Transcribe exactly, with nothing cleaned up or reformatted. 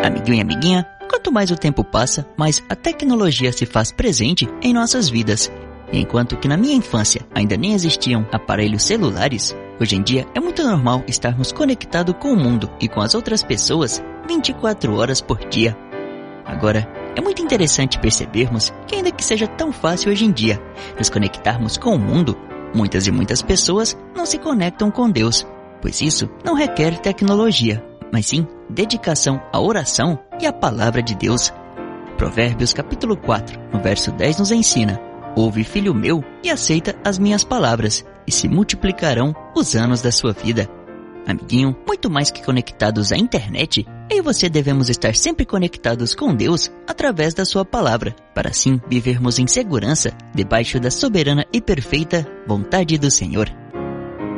Amiguinho e amiguinha, quanto mais o tempo passa, mais a tecnologia se faz presente em nossas vidas. E enquanto que na minha infância ainda nem existiam aparelhos celulares, hoje em dia é muito normal estarmos conectados com o mundo e com as outras pessoas vinte e quatro horas por dia. Agora, é muito interessante percebermos que ainda que seja tão fácil hoje em dia nos conectarmos com o mundo, muitas e muitas pessoas não se conectam com Deus, pois isso não requer tecnologia, mas sim dedicação à oração e à palavra de Deus. Provérbios capítulo quatro, no verso dez nos ensina: ouve, filho meu, e aceita as minhas palavras, e se multiplicarão os anos da sua vida. Amiguinho, muito mais que conectados à internet, eu e você devemos estar sempre conectados com Deus através da sua palavra, para assim vivermos em segurança debaixo da soberana e perfeita vontade do Senhor.